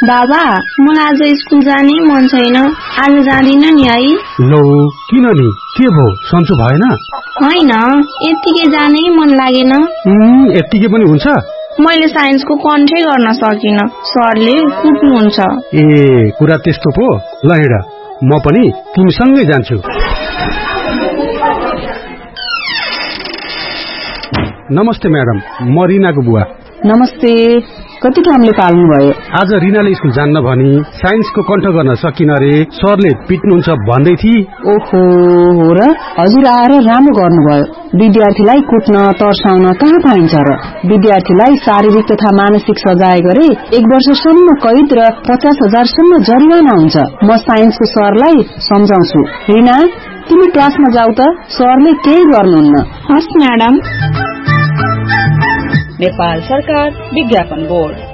बाबा मलाई आज स्कुल जाने मन छैन, आज जाँदिन नि है। लो किन नि, के भो सन्चो भएन? होइन, यत्तिकै जानै मन लागेन। यत्तिकै पनि हुन्छ? मैले साइन्सको कन्ठै गर्न सकिन, सरले कुट्नुहुन्छ। ए कुरा त्यस्तो पो। ल हिँड, म पनि तिमीसँगै जान्छु। नमस्ते म्याडम, म रिनाको बुवा। नमस्ते, कति कामले पाल्नु भयो? आज रिनाले स्कुल जान्न भनी साइन्सको कण्ठ गर्न सकिन रे, सरले पिट्नुहुन्छ भन्दै थिए। ओहो, हो र? हजुर आएर राम्रो गर्नुभयो। विद्यार्थीलाई कुट्न तर्साउन कहाँ पाइन्छ र? विद्यार्थीलाई शारीरिक तथा मानसिक सजाय गरे 1 वर्षसम्म कैद र 50,000 सम्म जरिवाना हुन्छ। म साइन्सको सरलाई सम्झाउँछु। रिना, तिमी क्लासमा जाऊ त, सरले केही गर्नुहुन्न। हस् म्याडम। नेपाल सरकार विज्ञापन बोर्ड।